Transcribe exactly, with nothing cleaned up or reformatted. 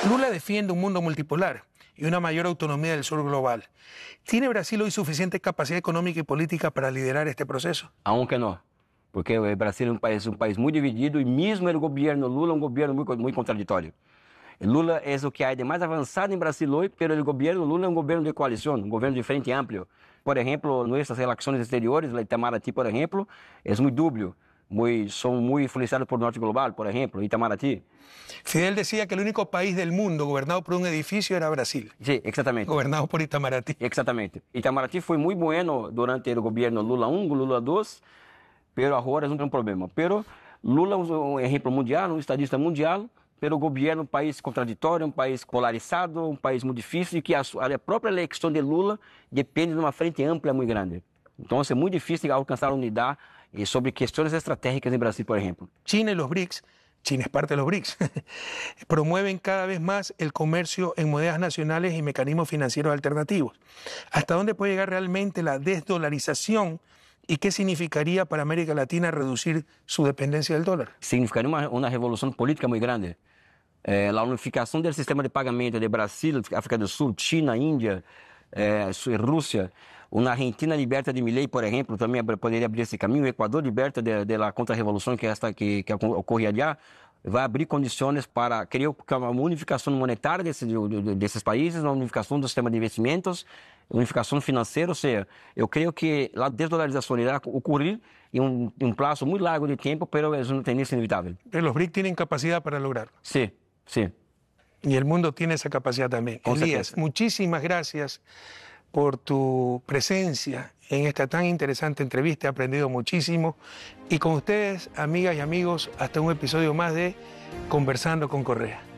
Lula defiende un mundo multipolar y una mayor autonomía del sur global. ¿Tiene Brasil hoy suficiente capacidad económica y política para liderar este proceso? Aunque no, porque el Brasil es un país, un país muy dividido y mismo el gobierno Lula es un gobierno muy, muy contradictorio. El Lula es lo que hay de más avanzado en Brasil hoy, pero el gobierno Lula es un gobierno de coalición, un gobierno de frente amplio. Por ejemplo, nuestras relaciones exteriores, la Itamaraty, por ejemplo, es muy dubio. Muy, son muy influenciados por el norte global, por ejemplo, Itamaraty. Fidel decía que el único país del mundo gobernado por un edificio era Brasil. Sí, exactamente. Gobernado por Itamaraty. Exactamente. Itamaraty fue muy bueno durante el gobierno Lula uno, Lula dos, pero ahora es un problema. Pero Lula es un ejemplo mundial, un estadista mundial, pero o governo é um país contraditório, um país polarizado, um país muito difícil e que a, a própria eleição de Lula depende de uma frente ampla muito grande. Então é muito difícil alcançar a unidade sobre questões estratégicas em Brasil, por exemplo. China y los BRICS, China es parte de los BRICS, promueven cada vez más el comercio en monedas nacionales y mecanismos financieros alternativos. ¿Hasta dónde puede llegar realmente la desdolarización y qué significaría para América Latina reducir su dependencia del dólar? Significaría una, una revolución política muy grande. Eh, la unificación del sistema de pagamento de Brasil, África del Sur, China, India, eh, Rusia, una Argentina liberta de Milei, por ejemplo, también podría abrir ese camino. Ecuador liberta de, de la contrarrevolución que, esta, que, que ocurre allá, vai abrir condições para, creio que uma unificação monetária desse, de, desses países, uma unificação do sistema de investimentos, unificação financeira, ou seja, eu creio que a desdolarização irá ocorrer em um, em um prazo muito largo de tempo, mas é uma tendência inevitável. Los BRICS tienen capacidad para lograrlo. Sí, sí. Y el mundo tiene esa capacidad también. Con Elías, certeza. muchísimas gracias por tu presencia en esta tan interesante entrevista. He aprendido muchísimo. Y con ustedes, amigas y amigos, hasta un episodio más de Conversando con Correa.